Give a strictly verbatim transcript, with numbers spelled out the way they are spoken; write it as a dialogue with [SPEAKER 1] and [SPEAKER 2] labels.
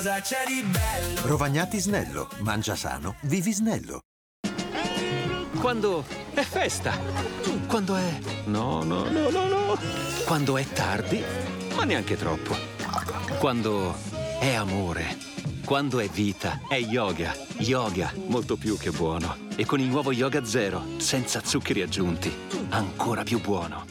[SPEAKER 1] Cosa c'è di bello?
[SPEAKER 2] Rovagnati Snello. Mangia sano, vivi snello.
[SPEAKER 3] Quando è festa. Quando è... No, no, no, no, no. Quando è tardi, ma neanche troppo. Quando è amore. Quando è vita, è yoga. Yoga, molto più che buono. E con il nuovo Yoga Zero, senza zuccheri aggiunti, ancora più buono.